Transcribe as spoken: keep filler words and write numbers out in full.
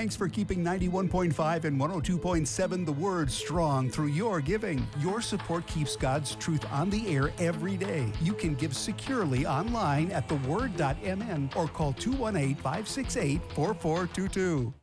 Thanks for keeping ninety-one point five and one oh two point seven The Word strong through your giving. Your support keeps God's truth on the air every day. You can give securely online at the word dot m n or call two one eight, five six eight, four four two two.